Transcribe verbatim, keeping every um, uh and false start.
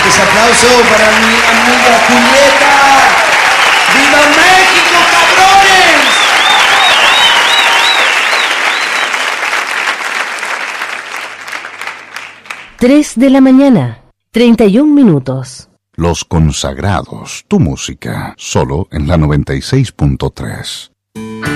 Fuertes aplausos para mi amiga Julieta. ¡Viva México, cabrones! Tres de la mañana, treinta y un minutos. Los Consagrados, tu música, solo en la noventa y seis punto tres.